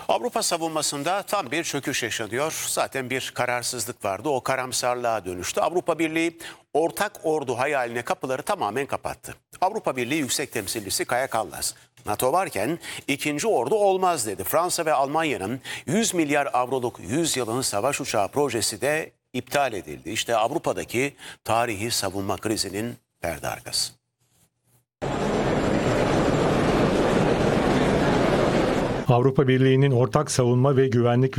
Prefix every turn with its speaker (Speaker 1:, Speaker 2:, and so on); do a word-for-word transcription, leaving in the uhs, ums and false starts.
Speaker 1: Avrupa savunmasında tam bir çöküş yaşanıyor. Zaten bir kararsızlık vardı. O karamsarlığa dönüştü. Avrupa Birliği ortak ordu hayaline kapıları tamamen kapattı. Avrupa Birliği Yüksek Temsilcisi Kaja Kallas, NATO varken ikinci ordu olmaz dedi. Fransa ve Almanya'nın yüz milyar avroluk yüz yılın savaş uçağı projesi de iptal edildi. İşte Avrupa'daki tarihi savunma krizinin perde arkası.
Speaker 2: Avrupa Birliği'nin ortak savunma ve güvenlik